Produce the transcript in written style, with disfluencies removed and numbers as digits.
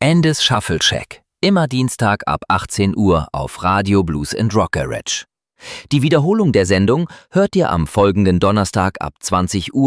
Andy's Shuffle Shack. Immer Dienstag ab 18 Uhr auf Radio Blues & Rock Garage. Die Wiederholung der Sendung hört ihr am folgenden Donnerstag ab 20 Uhr